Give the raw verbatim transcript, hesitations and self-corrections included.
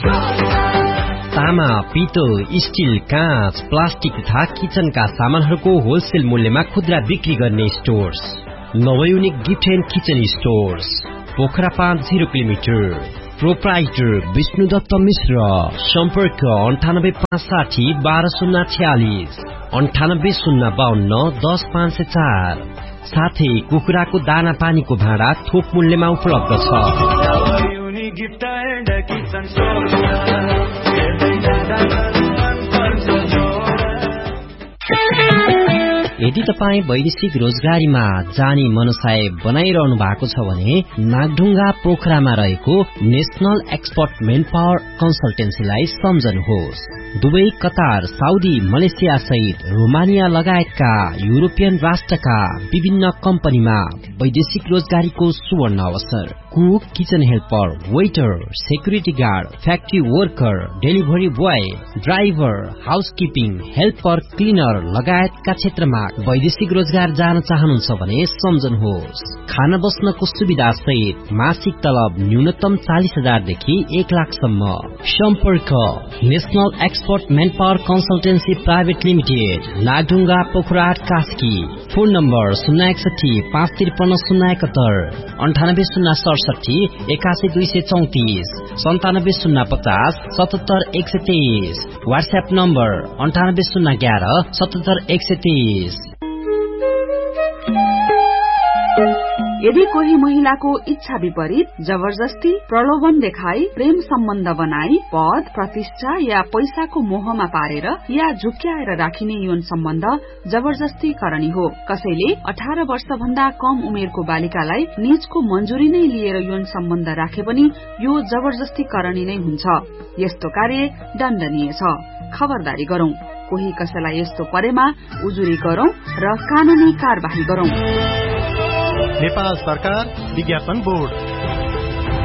तामा, पित्तल, स्टिल, काँच, प्लास्टिक तथा किचनका सामानहरूको होलसेल मूल्यमा खुद्रा बिक्री गर्ने stores नवयुनिक gift and kitchen stores, Pokhara पाँच जिरो किलोमिटर। प्रोप्राइटर विष्णुदत्त मिश्र। सम्पर्क अन्ठानब्बे पाँच साठी बाह्र शून्य छ्यालिस अन्ठानब्बे शून्य बाहन्न दस पाँच सय चार। साथै कुखुराको दाना पानीको भाँडा थोक मूल्यमा उपलब्ध छ। यदि तपाईँ वैदेशिक रोजगारीमा जाने मनसाय बनाइरहनु भएको छ भने नागढुङ्गा पोखरामा रहेको national expert main power कन्सल्टेन्सीलाई सम्झनुहोस्। Dubai, Qatar, Saudi, Malaysia सहित रोमानिया लगायतका युरोपियन राष्ट्रका विभिन्न कम्पनीमा वैदेशिक रोजगारीको सुवर्ण अवसर। Cook, kitchen helper, waiter, security guard, factory worker, delivery boy, driver, housekeeping, helper, cleaner लगायतका क्षेत्रमा वैदेशिक रोजगार जान चाहनुहुन्छ भने सम्झनुहोस्। खाना बस्नको सुविधा सहित मासिक तलब न्यूनतम चालिस हजारदेखि एक लाखसम्म। सम्पर्क national expert main power consultancy private limited, Nagdhunga, पोखराहाट, Kaski. Phone number शून्य एकसठी पाँच त्रिपन्न शून्य एकहत्तर अन्ठानब्बे शून्य सडसठी एकासी दुई सय चौतिस सन्तानब्बे शून्य पचास सतहत्तर एक सय तेइस। व्हाट्सएप नम्बर अन्ठानब्बे शून्य एघार सतहत्तर एक सय तेइस। यदि कोही महिलाको इच्छा विपरीत जबरजस्ती, प्रलोभन देखाई, प्रेम सम्बन्ध बनाई, पद, प्रतिष्ठा या पैसाको मोहमा पारेर या झुक्क्याएर राखिने यौन सम्बन्ध जबरजस्ती करणी हो। कसैले अठार वर्ष भन्दा कम उमेरको बालिकालाई निजको मंजूरी नै लिएर यौन सम्बन्ध राखे पनि यो जबरजस्ती करणी नै हुन्छ। यस्तो कार्य दण्डनीय छ। खबरदारी गरौं। कोही कसैलाई यस्तो परेमा उजुरी गरौं र कानूनी कार्यवाही गरौं। नेपाल सरकार विज्ञापन बोर्ड।